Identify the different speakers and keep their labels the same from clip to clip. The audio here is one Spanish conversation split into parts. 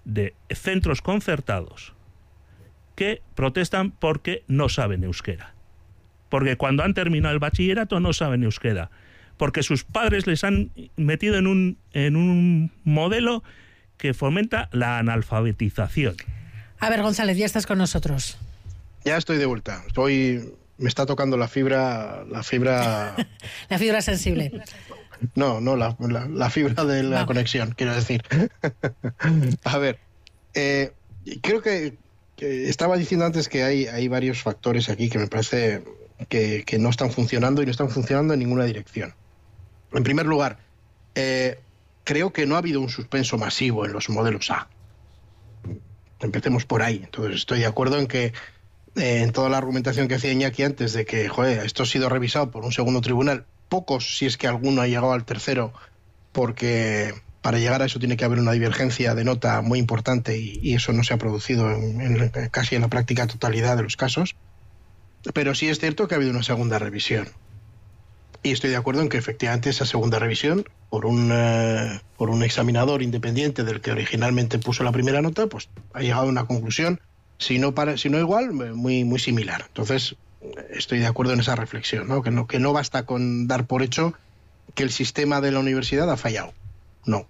Speaker 1: de centros concertados que protestan porque no saben euskera. Porque cuando han terminado el bachillerato no saben euskera. Porque sus padres les han metido en un modelo que fomenta la analfabetización.
Speaker 2: A ver, González, ya estás con nosotros.
Speaker 3: Ya estoy de vuelta. Me está tocando la fibra...
Speaker 2: La fibra sensible.
Speaker 3: No, la fibra de la conexión, quiero decir. A ver, creo que estaba diciendo antes que hay varios factores aquí que me parece que no están funcionando y no están funcionando en ninguna dirección. En primer lugar, creo que no ha habido un suspenso masivo en los modelos A. Empecemos por ahí. Entonces estoy de acuerdo en que en toda la argumentación que hacía Iñaki antes de que, esto ha sido revisado por un segundo tribunal, pocos, si es que alguno ha llegado al tercero, porque para llegar a eso tiene que haber una divergencia de nota muy importante y eso no se ha producido casi en la práctica totalidad de los casos. Pero sí es cierto que ha habido una segunda revisión. Y estoy de acuerdo en que efectivamente esa segunda revisión, por un examinador independiente del que originalmente puso la primera nota, pues ha llegado a una conclusión, si no igual, muy, muy similar. Entonces, estoy de acuerdo en esa reflexión, ¿no? Que no basta con dar por hecho que el sistema de la universidad ha fallado. No.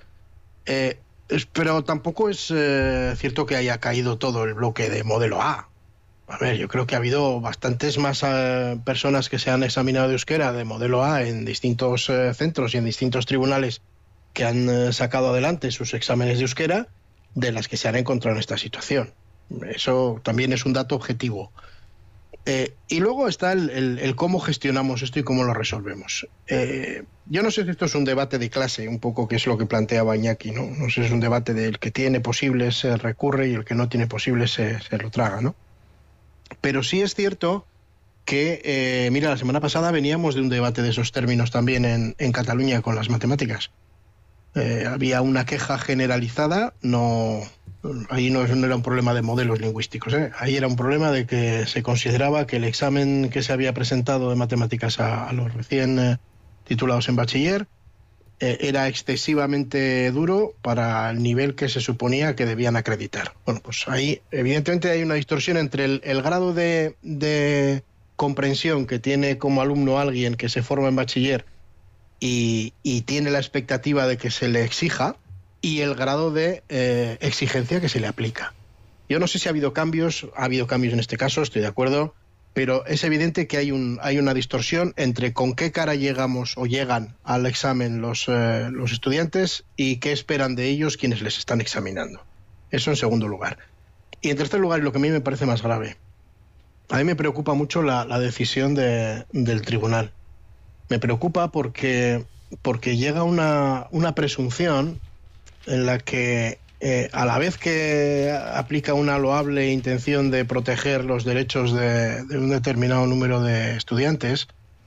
Speaker 3: Pero tampoco es cierto que haya caído todo el bloque de modelo A. A ver, yo creo que ha habido bastantes más personas que se han examinado de euskera de modelo A en distintos centros y en distintos tribunales que han sacado adelante sus exámenes de euskera de las que se han encontrado en esta situación. Eso también es un dato objetivo. Y luego está el cómo gestionamos esto y cómo lo resolvemos. Yo no sé si esto es un debate de clase, un poco que es lo que planteaba Iñaki, ¿no? No sé si es un debate del que tiene posibles se recurre y el que no tiene posibles se lo traga, ¿no? Pero sí es cierto que, mira, la semana pasada veníamos de un debate de esos términos también en Cataluña con las matemáticas. Había una queja generalizada, ahí no era un problema de modelos lingüísticos, ahí era un problema de que se consideraba que el examen que se había presentado de matemáticas a los recién titulados en bachiller era excesivamente duro para el nivel que se suponía que debían acreditar. Bueno, pues ahí evidentemente hay una distorsión entre el grado de comprensión que tiene como alumno alguien que se forma en bachiller y tiene la expectativa de que se le exija y el grado de exigencia que se le aplica. Yo no sé si ha habido cambios en este caso, estoy de acuerdo, pero es evidente que hay una distorsión entre con qué cara llegamos o llegan al examen los estudiantes y qué esperan de ellos quienes les están examinando. Eso en segundo lugar. Y en tercer lugar, y lo que a mí me parece más grave, a mí me preocupa mucho la decisión del tribunal. Me preocupa porque llega una presunción en la que a la vez que aplica una loable intención de proteger los derechos de un determinado número de estudiantes,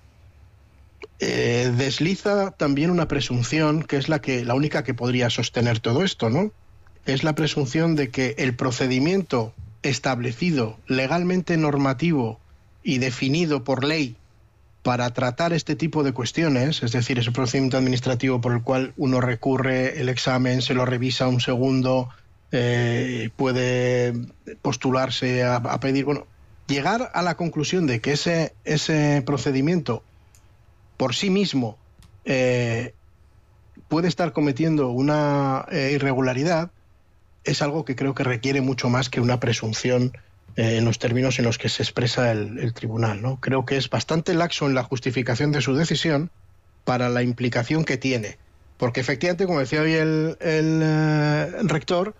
Speaker 3: desliza también una presunción que es la única que podría sostener todo esto, ¿no? Es la presunción de que el procedimiento establecido, legalmente normativo y definido por ley para tratar este tipo de cuestiones, es decir, ese procedimiento administrativo por el cual uno recurre el examen, se lo revisa un segundo, puede postularse a pedir... Bueno, llegar a la conclusión de que ese procedimiento por sí mismo puede estar cometiendo una irregularidad es algo que creo que requiere mucho más que una presunción en los términos en los que se expresa el tribunal, ¿no? Creo que es bastante laxo en la justificación de su decisión para la implicación que tiene. Porque efectivamente, como decía hoy el rector,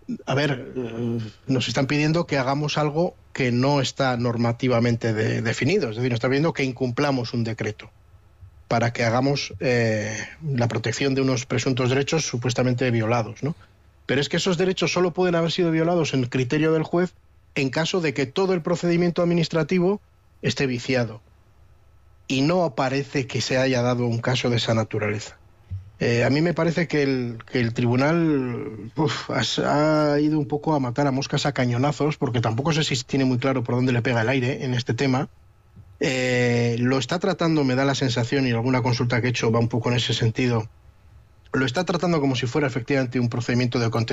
Speaker 3: nos están pidiendo que hagamos algo que no está normativamente definido. Es decir, nos están pidiendo que incumplamos un decreto para que hagamos la protección de unos presuntos derechos supuestamente violados, ¿no? Pero es que esos derechos solo pueden haber sido violados en el criterio del juez en caso de que todo el procedimiento administrativo esté viciado. Y no parece que se haya dado un caso de esa naturaleza. A mí me parece que el tribunal ha ido un poco a matar a moscas a cañonazos, porque tampoco sé si tiene muy claro por dónde le pega el aire en este tema. Lo está tratando, me da la sensación, y alguna consulta que he hecho va un poco en ese sentido, lo está tratando como si fuera efectivamente un procedimiento de